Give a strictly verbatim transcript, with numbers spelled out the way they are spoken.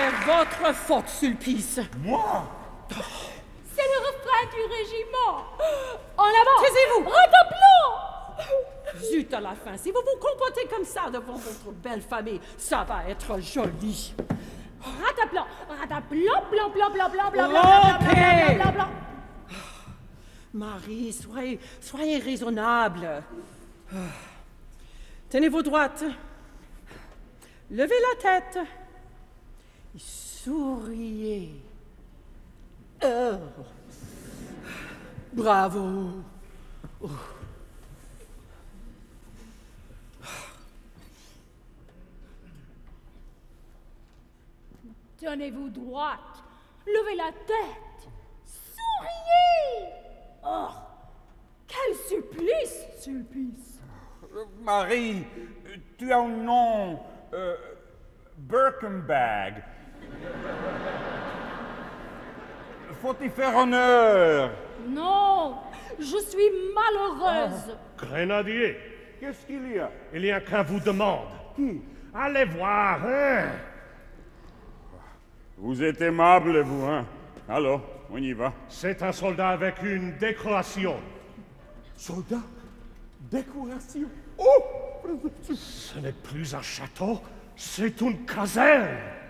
C'est votre faute, Sulpice. Moi? C'est le refrain du régiment. En avant. Taisez-vous. Redoublons. Zut à la fin, si vous vous comportez comme ça devant votre belle famille, ça va être joli. Rataplan, rataplan, blanc, blanc, blanc, blanc, blanc, blanc, blanc, Rompez. blanc, blanc, blanc, blanc. Marie, soyez, soyez raisonnable. Ah. Tenez-vous droite. Levez la tête. Et souriez. Oh. Bravo. Oh. Tenez-vous droite. Levez la tête. Souriez. Oh, quel supplice, Sulpice. Euh, Marie, tu as un nom... Euh, Birkenbag. Faut y faire honneur. Non, je suis malheureuse. Grenadier, Qu'est-ce qu'il y a? il y a qu'un vous demande. Qui? Allez voir, hein? Vous êtes aimable, vous, hein? Alors, on y va. C'est un soldat avec une décoration. Soldat? Décoration? Oh! Ce n'est plus un château, c'est une caserne.